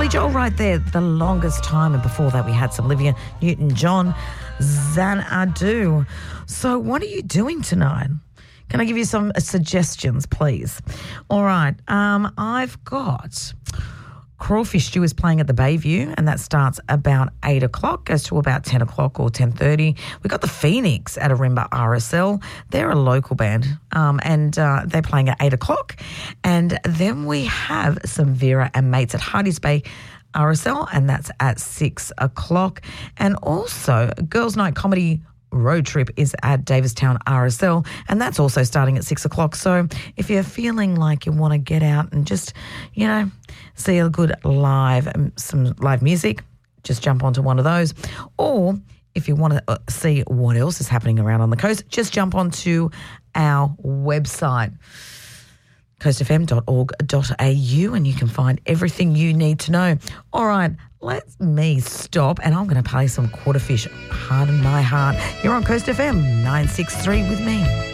Billy Joel right there, The Longest Time. And before that, we had some Olivia Newton-John, Xanadu. So what are you doing tonight? Can I give you some suggestions, please? All right. I've got Crawfish Stew is playing at the Bayview, and that starts about 8 o'clock, goes to about 10 o'clock or 10:30. We got the Phoenix at Arimba RSL. They're a local band, and they're playing at 8 o'clock. And then we have some Vera and Mates at Hardy's Bay RSL, and that's at 6 o'clock. And also, Girls Night Comedy Road Trip is at Davistown RSL, and that's also starting at 6 o'clock. So if you're feeling like you want to get out and just, see a good some live music, just jump onto one of those. Or if you want to see what else is happening around on the coast, just jump onto our website, coastfm.org.au, and you can find everything you need to know. All right, let me stop, and I'm going to play some Quarterfish, Harden My Heart. You're on Coast FM 963 with me.